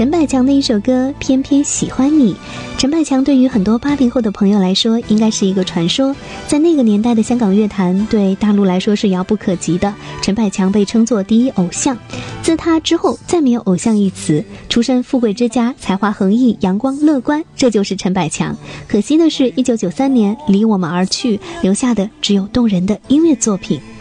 陈百强的一首歌《偏偏喜欢你》。陈百强对于很多80后的朋友来说应该是一个传说，在那个年代的香港乐坛对大陆来说是遥不可及的。陈百强被称作第一偶像，自他之后再没有偶像一词，出身富贵之家，才华横溢，阳光乐观，这就是陈百强。可惜的是1993年离我们而去，留下的只有动人的音乐作品。